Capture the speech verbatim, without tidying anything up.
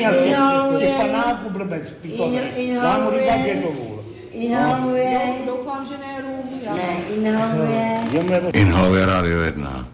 měl těch panáků blbec, pitonek. Já mu říkám, že to vůl. Inhaluje. Doufám, že ne rum. Ne, inhaluje. Inhaluje Rádio jedna.